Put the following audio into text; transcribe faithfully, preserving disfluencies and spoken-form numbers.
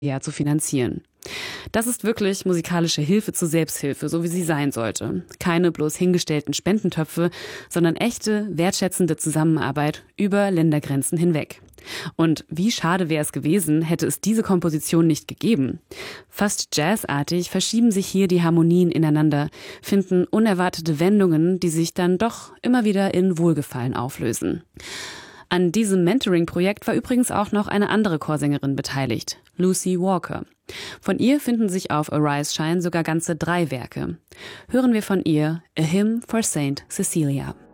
Ja, zu finanzieren. Das ist wirklich musikalische Hilfe zur Selbsthilfe, so wie sie sein sollte. Keine bloß hingestellten Spendentöpfe, sondern echte, wertschätzende Zusammenarbeit über Ländergrenzen hinweg. Und wie schade wäre es gewesen, hätte es diese Komposition nicht gegeben. Fast jazzartig verschieben sich hier die Harmonien ineinander, finden unerwartete Wendungen, die sich dann doch immer wieder in Wohlgefallen auflösen. An diesem Mentoring-Projekt war übrigens auch noch eine andere Chorsängerin beteiligt, Lucy Walker. Von ihr finden sich auf Arise Shine sogar ganze drei Werke. Hören wir von ihr A Hymn for Saint Cecilia.